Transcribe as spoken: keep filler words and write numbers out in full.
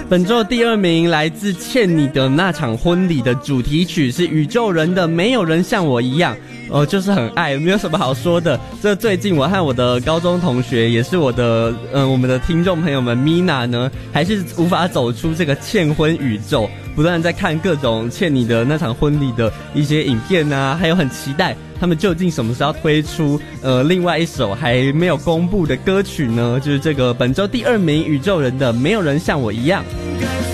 本周第二名来自欠你的那场婚礼的主题曲是宇宙人的没有人像我一样，呃，就是很爱，没有什么好说的。这最近我和我的高中同学，也是我的嗯、呃、我们的听众朋友们 Mina 呢，还是无法走出这个欠婚宇宙，不断在看各种欠你的那场婚礼的一些影片啊，还有很期待他们究竟什么时候要推出呃另外一首还没有公布的歌曲呢？就是这个本周第二名宇宙人的没有人像我一样。